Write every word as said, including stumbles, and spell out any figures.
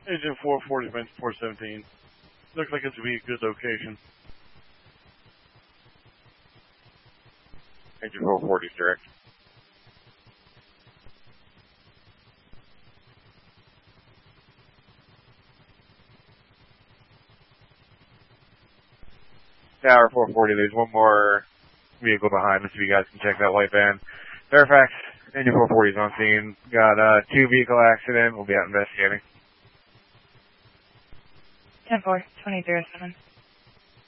Agent four forty, bench four seventeen. Looks like it's to be a good location. Agent four forty is direct. Tower four forty, there's one more vehicle behind us if you guys can check that white van. Fairfax, Agent four forty is on scene. Got a uh, two vehicle accident. We'll be out investigating. ten four, twenty zero seven.